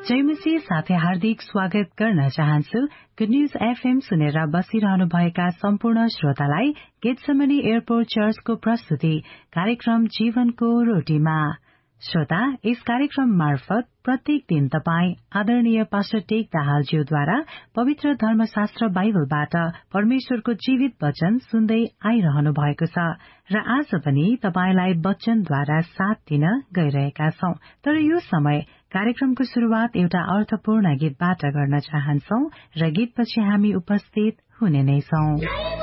जयमसी साथै हार्दिक स्वागत गर्न चाहन्छु। गुड न्यूज एफएम सुनेर बसिरहनु भएका सम्पूर्ण श्रोतालाई गेटसेमनी एयरपोर्ट चर्चको प्रस्तुति कार्यक्रम जीवनको रोटीमा। श्रोता, यस कार्यक्रम मार्फत प्रत्येक दिन तपाई आदरणीय पास्टर टेक दाहालज्यूद्वारा पवित्र धर्मशास्त्र बाइबलबाट परमेश्वरको जीवित वचन सुन्दै आइरहनु भएको छ र आज पनि तपाईलाई वचनद्वारा साथ दिन गइरहेका छौं। तर यो समय कार्यक्रमको शुरूआत एउटा अर्थपूर्ण गीतबाट गर्न चाहन्छौ र गीतपछि हामी उपस्थित हुने नै छौं।